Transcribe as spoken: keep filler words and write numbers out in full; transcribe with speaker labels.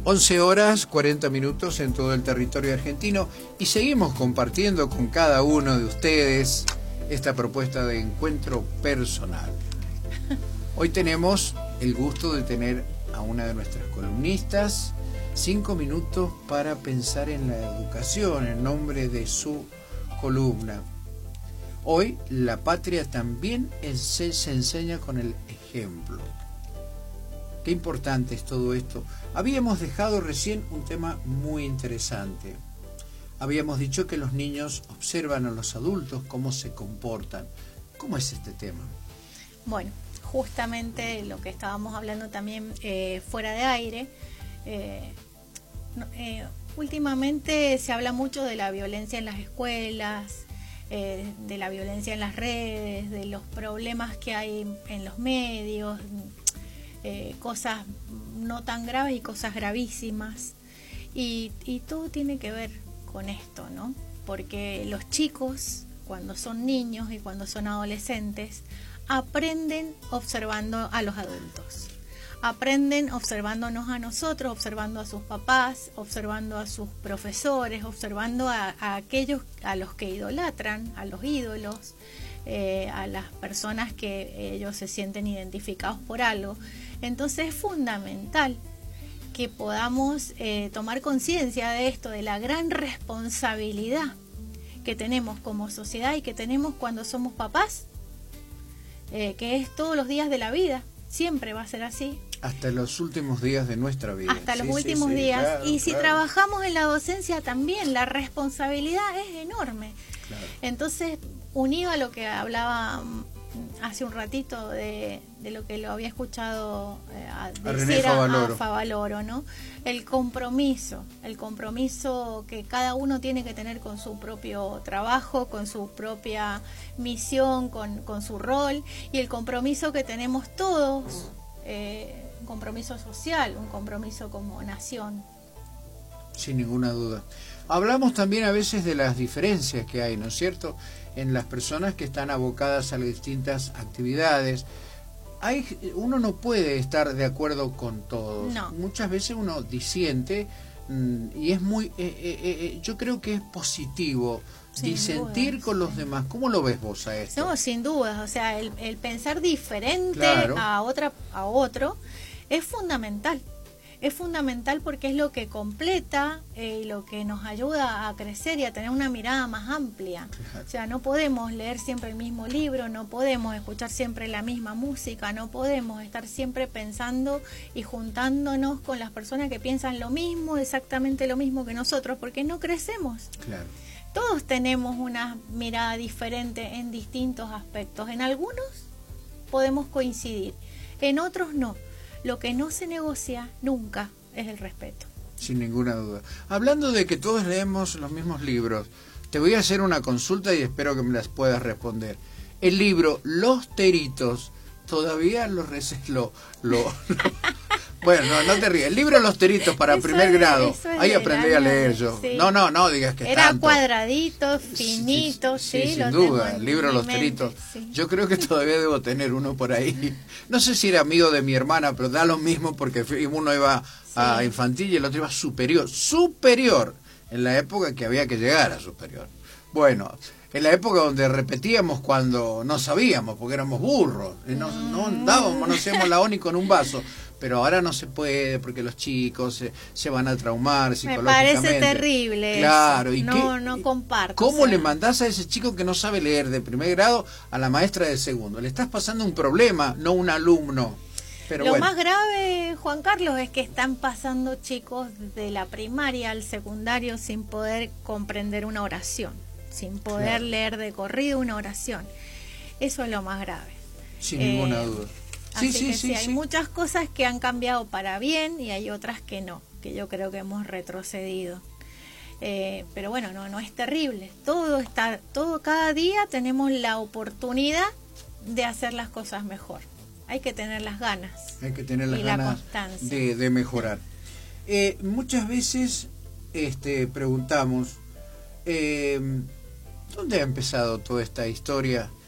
Speaker 1: once horas, cuarenta minutos en todo el territorio argentino y seguimos compartiendo con cada uno de ustedes esta propuesta de encuentro personal. Hoy tenemos el gusto de tener a una de nuestras columnistas, cinco minutos para pensar en la educación, en nombre de su columna. Hoy la patria también se, se enseña con el ejemplo. Qué importante es todo esto. Habíamos dejado recién un tema muy interesante. Habíamos dicho que los niños observan a los adultos cómo se comportan. ¿Cómo es este tema?
Speaker 2: Bueno, justamente lo que estábamos hablando también eh, fuera de aire. Eh, eh, últimamente se habla mucho de la violencia en las escuelas, eh, de la violencia en las redes, de los problemas que hay en los medios. Eh, cosas no tan graves y cosas gravísimas y, y todo tiene que ver con esto, ¿no? Porque los chicos, cuando son niños y cuando son adolescentes, aprenden observando a los adultos, aprenden observándonos a nosotros, observando a sus papás, observando a sus profesores, observando a, a aquellos a los que idolatran, a los ídolos, eh, a las personas que ellos se sienten identificados por algo. Entonces es fundamental que podamos eh, tomar conciencia de esto, de la gran responsabilidad que tenemos como sociedad y que tenemos cuando somos papás, eh, que es todos los días de la vida, siempre va a ser así.
Speaker 1: Hasta los últimos días de nuestra vida.
Speaker 2: Hasta los
Speaker 1: sí,
Speaker 2: últimos
Speaker 1: sí, sí,
Speaker 2: días.
Speaker 1: claro,
Speaker 2: y si
Speaker 1: claro.
Speaker 2: trabajamos en la docencia también, la responsabilidad es enorme.
Speaker 1: Claro.
Speaker 2: Entonces, unido a lo que hablaba hace un ratito de, de lo que lo había escuchado eh, a decir a, a Favaloro, ¿no? El compromiso, el compromiso que cada uno tiene que tener con su propio trabajo, con su propia misión, con, con su rol, y el compromiso que tenemos todos, eh, un compromiso social, un compromiso como nación.
Speaker 1: Sin ninguna duda. Hablamos también a veces de las diferencias que hay, ¿no es cierto?, en las personas que están abocadas a las distintas actividades. Hay, uno no puede estar de acuerdo con todos.
Speaker 2: No.
Speaker 1: Muchas veces uno disiente mmm, y es muy, eh, eh, eh, yo creo que es positivo sin disentir duda, con los sí. demás. ¿Cómo lo ves vos a esto?
Speaker 2: No, sin dudas. O sea, el, el pensar diferente
Speaker 1: claro.
Speaker 2: a otra, a otro es fundamental. Es fundamental porque es lo que completa eh, y lo que nos ayuda a crecer y a tener una mirada más amplia. Fíjate. O sea, no podemos leer siempre el mismo libro, no podemos escuchar siempre la misma música, no podemos estar siempre pensando y juntándonos con las personas que piensan lo mismo, exactamente lo mismo que nosotros, porque no crecemos.
Speaker 1: Claro.
Speaker 2: Todos tenemos una mirada diferente en distintos aspectos. En algunos podemos coincidir, en otros no. Lo que no se negocia nunca es el respeto.
Speaker 1: Sin ninguna duda. Hablando de que todos leemos los mismos libros, te voy a hacer una consulta y espero que me las puedas responder. El libro Los Teritos, ¿todavía lo reces lo, lo, lo... Bueno, no, no te rías. El libro Los Teritos para
Speaker 2: eso
Speaker 1: primer
Speaker 2: es,
Speaker 1: grado. Ahí aprendí a leer
Speaker 2: de,
Speaker 1: yo.
Speaker 2: Sí.
Speaker 1: No, no, no digas que
Speaker 2: era
Speaker 1: tanto.
Speaker 2: cuadradito, finito, sí.
Speaker 1: Sí,
Speaker 2: sí,
Speaker 1: sin
Speaker 2: lo
Speaker 1: duda. El libro Los
Speaker 2: mente,
Speaker 1: Teritos.
Speaker 2: Sí.
Speaker 1: Yo creo que todavía debo tener uno por ahí. No sé si era amigo de mi hermana, pero da lo mismo porque uno iba a sí. infantil y el otro iba superior. Superior. En la época que había que llegar a superior. Bueno, en la época donde repetíamos cuando no sabíamos, porque éramos burros. Y no, no andábamos, no hacíamos la ONI con un vaso. Pero ahora no se puede porque los chicos se, se van a traumar psicológicamente.
Speaker 2: Me parece terrible.
Speaker 1: Claro.
Speaker 2: Eso.
Speaker 1: ¿Y
Speaker 2: no,
Speaker 1: qué,
Speaker 2: no comparto.
Speaker 1: ¿Cómo
Speaker 2: o sea.
Speaker 1: le mandás a ese chico que no sabe leer de primer grado a la maestra de segundo? Le estás pasando un problema, no un alumno. Pero
Speaker 2: Lo
Speaker 1: bueno.
Speaker 2: más grave, Juan Carlos, es que están pasando chicos de la primaria al secundario sin poder comprender una oración, sin poder claro. leer de corrido una oración. Eso es lo más grave.
Speaker 1: Sin
Speaker 2: eh,
Speaker 1: ninguna duda. Sí,
Speaker 2: Así
Speaker 1: sí,
Speaker 2: que
Speaker 1: sí,
Speaker 2: sí,
Speaker 1: sí,
Speaker 2: hay muchas cosas que han cambiado para bien y hay otras que no, que yo creo que hemos retrocedido. Eh, pero bueno, no, no es terrible. Todo está, todo cada día tenemos la oportunidad de hacer las cosas mejor. Hay que tener las ganas.
Speaker 1: Hay que tener las
Speaker 2: y
Speaker 1: ganas
Speaker 2: la constancia.
Speaker 1: De, de mejorar. Eh, muchas veces este, preguntamos, eh, ¿dónde ha empezado toda esta historia